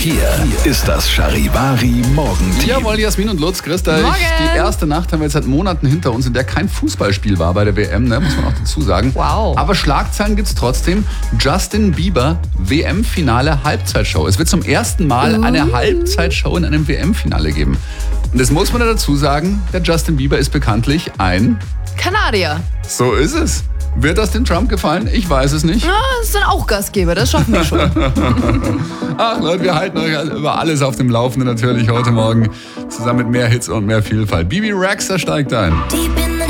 Hier ist das Charivari Morgenteam. Jawohl, Jasmin und Lutz, grüßt euch. Morgen. Die erste Nacht haben wir jetzt seit Monaten hinter uns, in der kein Fußballspiel war bei der WM, ne? Muss man auch dazu sagen. Wow. Aber Schlagzeilen gibt's trotzdem. Justin Bieber, WM-Finale Halbzeitshow. Es wird zum ersten Mal eine Halbzeitshow in einem WM-Finale geben. Und das muss man dazu sagen, der Justin Bieber ist bekanntlich ein... Kanadier. So ist es. Wird das dem Trump gefallen? Ich weiß es nicht. Ja, das sind auch Gastgeber, das schaffen wir schon. Ach Leute, wir halten euch über alles auf dem Laufenden natürlich heute Morgen. Zusammen mit mehr Hits und mehr Vielfalt. Bibi Rexha steigt ein. Deep in the